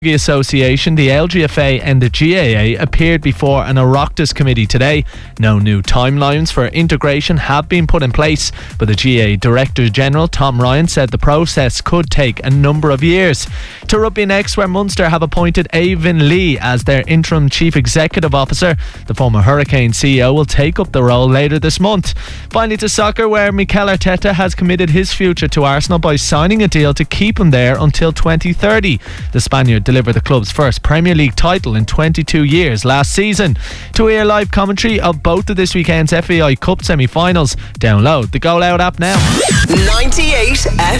The Association, the LGFA and the GAA appeared before an Oireachtas committee today. No new timelines for integration have been put in place, but the GAA Director General Tom Ryan said the process could take a number of years. To rugby next, where Munster have appointed Avon Lee as their interim Chief Executive Officer. The former Hurricane CEO will take up the role later this month. Finally to soccer, where Mikel Arteta has committed his future to Arsenal by signing a deal to keep him there until 2030. The Spaniard delivered the club's first Premier League title in 22 years last season. To hear live commentary of both of this weekend's FAI Cup semi-finals, download the Go Loud app now. 98 FM.